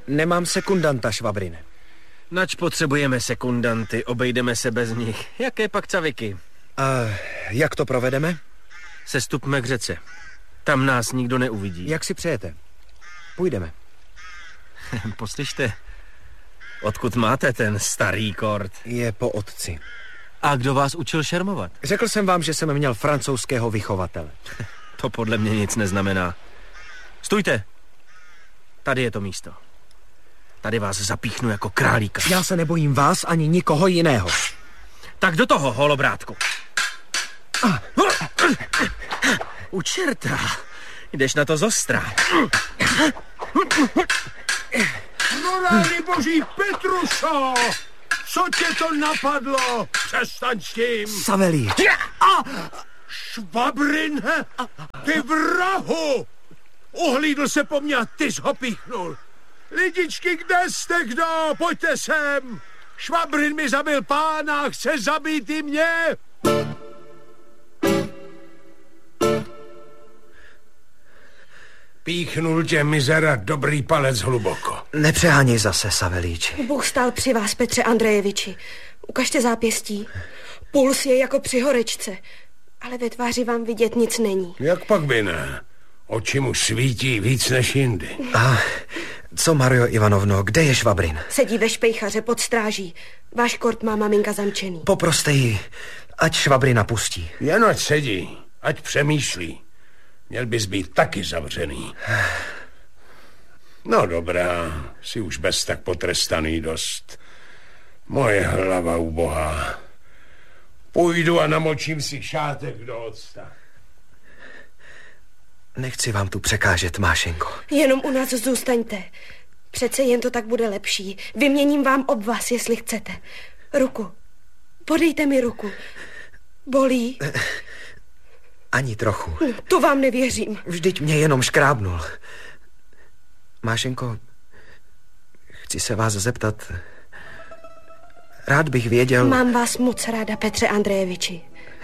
Nemám sekundanta, Švabrine. Nač potřebujeme sekundanty, obejdeme se bez nich. Jaké pak caviky? A jak to provedeme? Sestupme k řece. Tam nás nikdo neuvidí. Jak si přejete? Půjdeme. Poslyšte, odkud máte ten starý kort? Je po otci. A kdo vás učil šermovat? Řekl jsem vám, že jsem měl francouzského vychovatele. To podle mě nic neznamená. Stůjte! Tady je to místo. Tady vás zapíchnu jako králíka. Já se nebojím vás ani nikoho jiného. Tak do toho, holobrátku. U čerta. Jdeš na to zostra. No rány boží, Petrušo! Co tě to napadlo? Přestaň s tím. Savelí. Švabrin, ty vrahu! Uhlídl se po mně a ty jsi ho píchnul. Lidičky, kde jste kdo? Pojďte sem. Švabrin mi zabil pána, chce zabít i mě. Píchnul tě, mizera, dobrý palec hluboko. Nepřeháněj zase, Savelíči. Bůh stál při vás, Petře Andrejeviči. Ukažte zápěstí. Puls je jako při horečce, ale ve tváři vám vidět nic není. Jak pak by ne? Oči mu svítí víc než jindy. A co, Mario Ivanovno, kde je Švabrin? Sedí ve špejchaře pod stráží. Váš kort má maminka zamčený. Poproste ji, ať Švabrina pustí. Jen ať sedí, ať přemýšlí. Měl bys být taky zavřený. No dobrá, jsi už bez tak potrestaný dost. Moje hlava ubohá. Půjdu a namočím si šátek do octa. Nechci vám tu překážet, Mášenko. Jenom u nás zůstaňte. Přece jen to tak bude lepší. Vyměním vám obvaz, jestli chcete. Ruku. Podejte mi ruku. Bolí? Ani trochu. To vám nevěřím. Vždyť mě jenom škrábnul. Mášenko, chci se vás zeptat. Rád bych věděl... Mám vás moc ráda, Petře Andrejeviči.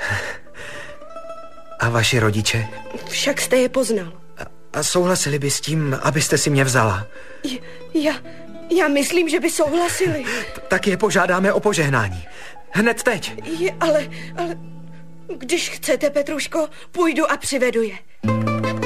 A vaši rodiče? Však jste je poznal. A souhlasili by s tím, abyste si mě vzala? Já myslím, že by souhlasili. Tak je požádáme o požehnání. Hned teď. Ale... Když chcete, Petruško, půjdu a přivedu je.